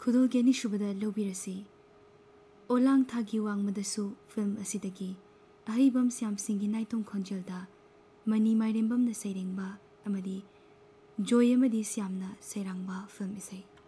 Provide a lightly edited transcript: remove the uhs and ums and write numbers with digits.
ꯈꯨꯗꯣꯜꯒꯤ ꯑꯅꯤꯁꯨꯕꯗ ꯂꯧꯕꯤꯔꯁꯤ ꯑꯣꯂꯥꯡ ꯊꯥꯒꯤ ꯋꯥꯡꯃꯗꯁꯨ ꯐꯤꯜꯝ ꯑꯁꯤꯗꯒꯤ ꯑꯍꯩꯕ ꯁ꯭ꯌꯥꯝꯁꯤꯡꯒꯤ ꯅꯥꯏꯇꯣꯝ ꯈꯣꯟꯖꯦꯜꯗ ꯃꯅꯤ ꯃꯥꯏꯔꯦꯝꯕꯝꯅ ꯁꯩꯔꯦꯡꯕ ꯑꯃꯗꯤ ꯖꯣꯏ ꯑꯃꯗꯤ ꯁ꯭ꯌꯥꯝꯅ ꯁꯩꯔꯥꯡꯕ ꯐꯤꯜꯝ ꯏꯁꯩ